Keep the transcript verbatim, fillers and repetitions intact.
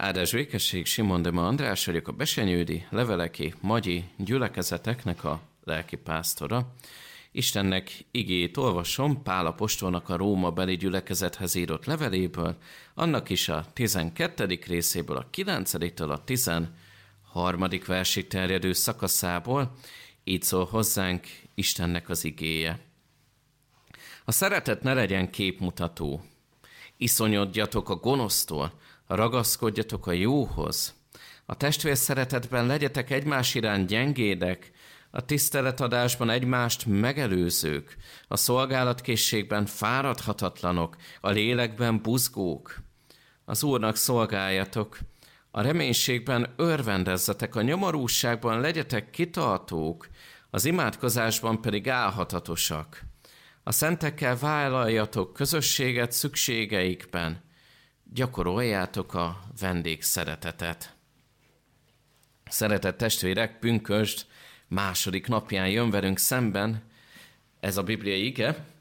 Áldás békesség, Simon Dema András vagyok, a Besenyődi Leveleki Magyi gyülekezeteknek a lelkipásztora. Istennek igéjét olvasom Pál apostolnak a Róma beli gyülekezethez írott leveléből, annak is a tizenkettedik részéből, a kilencediktől a tizenharmadik versig terjedő szakaszából. Így szól hozzánk Istennek az igéje. A szeretet ne legyen képmutató. Iszonyodjatok a gonosztól, ragaszkodjatok a jóhoz. A testvér szeretetben legyetek egymás iránt gyengédek, a tiszteletadásban egymást megelőzők, a szolgálatkészségben fáradhatatlanok, a lélekben buzgók. Az Úrnak szolgáljatok, a reménységben örvendezzetek, a nyomorúságban legyetek kitartók, az imádkozásban pedig álhatatosak. A szentekkel vállaljatok közösséget szükségeikben, gyakoroljátok a vendégszeretetet. Szeretett testvérek, pünkösd második napján jön velünk szemben ez a bibliai ige,